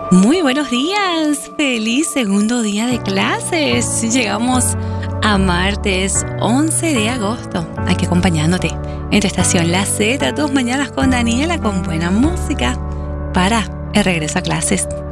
Muy buenos días, feliz segundo día de clases. Llegamos a martes 11 de agosto, aquí acompañándote en tu estación La Z, tus mañanas con Daniela, con buena música para el regreso a clases.